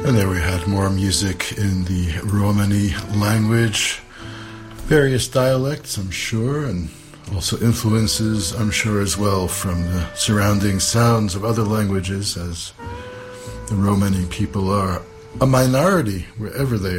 And there we had more music in the Romani language, various dialects, I'm sure, and also influences, I'm sure, as well from the surrounding sounds of other languages, as the Romani people are a minority wherever they